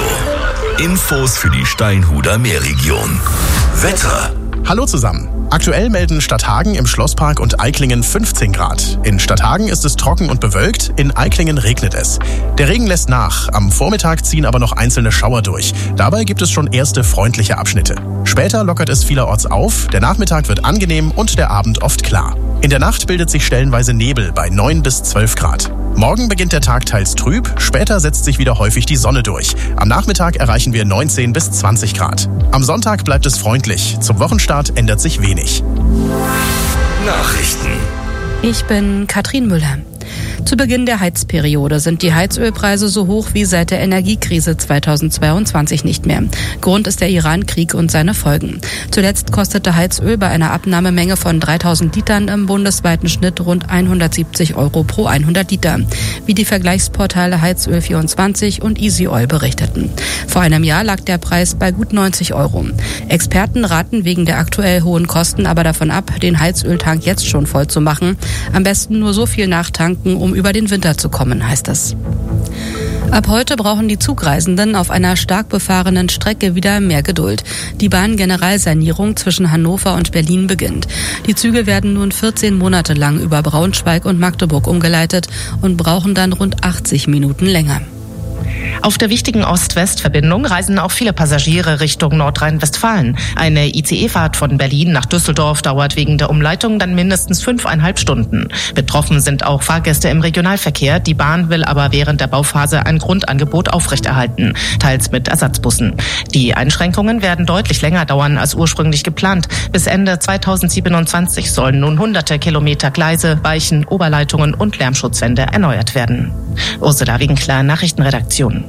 Infos für die Steinhuder Meerregion. Wetter. Hallo zusammen. Aktuell melden Stadthagen im Schlosspark und Eiklingen 15 Grad. In Stadthagen ist es trocken und bewölkt, in Eiklingen regnet es. Der Regen lässt nach, am Vormittag ziehen aber noch einzelne Schauer durch. Dabei gibt es schon erste freundliche Abschnitte. Später lockert es vielerorts auf, der Nachmittag wird angenehm und der Abend oft klar. In der Nacht bildet sich stellenweise Nebel bei 9 bis 12 Grad. Morgen beginnt der Tag teils trüb, später setzt sich wieder häufig die Sonne durch. Am Nachmittag erreichen wir 19 bis 20 Grad. Am Sonntag bleibt es freundlich, zum Wochenstart ändert sich wenig. Nachrichten. Ich bin Katrin Müller. Zu Beginn der Heizperiode sind die Heizölpreise so hoch wie seit der Energiekrise 2022 nicht mehr. Grund ist der Iran-Krieg und seine Folgen. Zuletzt kostete Heizöl bei einer Abnahmemenge von 3000 Litern im bundesweiten Schnitt rund 170 € pro 100 Liter, wie die Vergleichsportale Heizöl24 und Easy Oil berichteten. Vor einem Jahr lag der Preis bei gut 90 €. Experten raten wegen der aktuell hohen Kosten aber davon ab, den Heizöltank jetzt schon voll zu machen. Am besten nur so viel nachtanken, um über den Winter zu kommen, heißt es. Ab heute brauchen die Zugreisenden auf einer stark befahrenen Strecke wieder mehr Geduld. Die Bahngeneralsanierung zwischen Hannover und Berlin beginnt. Die Züge werden nun 14 Monate lang über Braunschweig und Magdeburg umgeleitet und brauchen dann rund 80 Minuten länger. Auf der wichtigen Ost-West-Verbindung reisen auch viele Passagiere Richtung Nordrhein-Westfalen. Eine ICE-Fahrt von Berlin nach Düsseldorf dauert wegen der Umleitung dann mindestens 5,5 Stunden. Betroffen sind auch Fahrgäste im Regionalverkehr. Die Bahn will aber während der Bauphase ein Grundangebot aufrechterhalten, teils mit Ersatzbussen. Die Einschränkungen werden deutlich länger dauern als ursprünglich geplant. Bis Ende 2027 sollen nun hunderte Kilometer Gleise, Weichen, Oberleitungen und Lärmschutzwände erneuert werden. Ursula Winkler, Nachrichtenredaktion.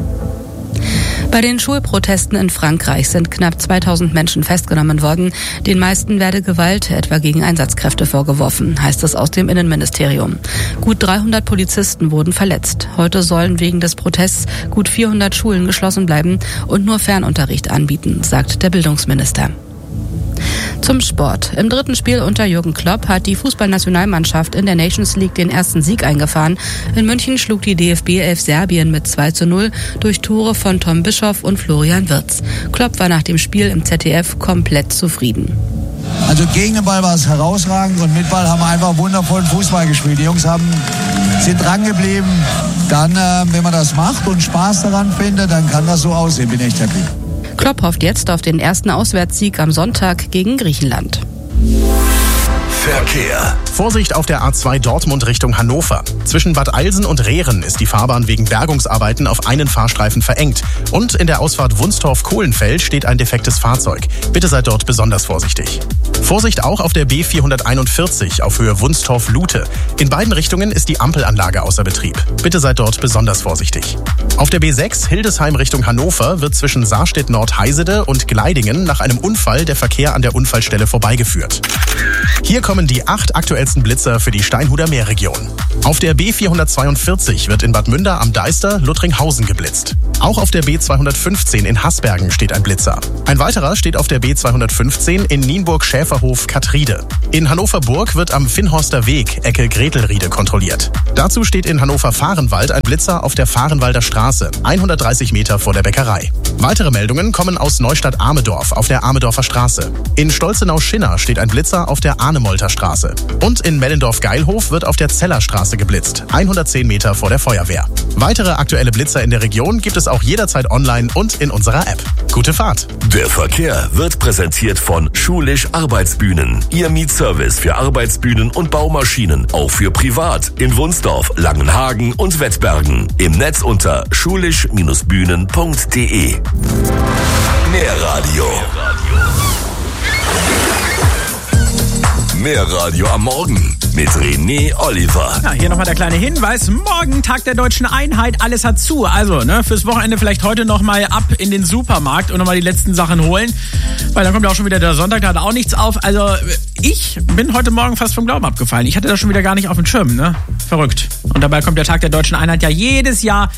Bei den Schulprotesten in Frankreich sind knapp 2000 Menschen festgenommen worden. Den meisten werde Gewalt, etwa gegen Einsatzkräfte, vorgeworfen, heißt es aus dem Innenministerium. Gut 300 Polizisten wurden verletzt. Heute sollen wegen des Protests gut 400 Schulen geschlossen bleiben und nur Fernunterricht anbieten, sagt der Bildungsminister. Zum Sport. Im dritten Spiel unter Jürgen Klopp hat die Fußballnationalmannschaft in der Nations League den ersten Sieg eingefahren. In München schlug die DFB 11 Serbien mit 2:0 durch Tore von Tom Bischoff und Florian Wirtz. Klopp war nach dem Spiel im ZDF komplett zufrieden. Also gegen den Ball war es herausragend und mit Ball haben wir einfach wundervollen Fußball gespielt. Die Jungs sind dran geblieben. Dann, wenn man das macht und Spaß daran findet, dann kann das so aussehen. Bin echt happy. Klopp hofft jetzt auf den ersten Auswärtssieg am Sonntag gegen Griechenland. Verkehr. Vorsicht auf der A2 Dortmund Richtung Hannover. Zwischen Bad Eilsen und Rehren ist die Fahrbahn wegen Bergungsarbeiten auf einen Fahrstreifen verengt. Und in der Ausfahrt Wunstorf-Kohlenfeld steht ein defektes Fahrzeug. Bitte seid dort besonders vorsichtig. Vorsicht auch auf der B441 auf Höhe Wunstorf-Lute. In beiden Richtungen ist die Ampelanlage außer Betrieb. Bitte seid dort besonders vorsichtig. Auf der B6 Hildesheim Richtung Hannover wird zwischen Saarstedt-Nord-Heisede und Gleidingen nach einem Unfall der Verkehr an der Unfallstelle vorbeigeführt. Hier kommen die 8 aktuellsten Blitzer für die Steinhuder Meerregion. Auf der B442 wird in Bad Münder am Deister Luttringhausen geblitzt. Auch auf der B215 in Haßbergen steht ein Blitzer. Ein weiterer steht auf der B215 in Nienburg-Schäferhof-Katriede. In Hannover-Burg wird am Finnhorster Weg Ecke Gretelriede kontrolliert. Dazu steht in Hannover-Fahrenwald ein Blitzer auf der Fahrenwalder Straße, 130 Meter vor der Bäckerei. Weitere Meldungen kommen aus Neustadt-Amedorf auf der Amedorfer Straße. In Stolzenau-Schinner steht ein Blitzer auf der Arnemolter Straße. Und in Mellendorf-Geilhof wird auf der Zellerstraße geblitzt, 110 Meter vor der Feuerwehr. Weitere aktuelle Blitzer in der Region gibt es auch jederzeit online und in unserer App. Gute Fahrt! Der Verkehr wird präsentiert von Schulisch Arbeitsbühnen. Ihr Mietservice für Arbeitsbühnen und Baumaschinen, auch für privat in Wunsdorf, Langenhagen und Wettbergen. Im Netz unter schulisch-bühnen.de. Mehr Radio. Mehr Radio am Morgen mit René Oliver. Ja, hier nochmal der kleine Hinweis. Morgen Tag der Deutschen Einheit, alles hat zu. Also, fürs Wochenende vielleicht heute nochmal ab in den Supermarkt und nochmal die letzten Sachen holen. Weil dann kommt ja auch schon wieder der Sonntag, da hat auch nichts auf. Also, ich bin heute Morgen fast vom Glauben abgefallen. Ich hatte das schon wieder gar nicht auf dem Schirm, Verrückt. Und dabei kommt der Tag der Deutschen Einheit ja jedes Jahr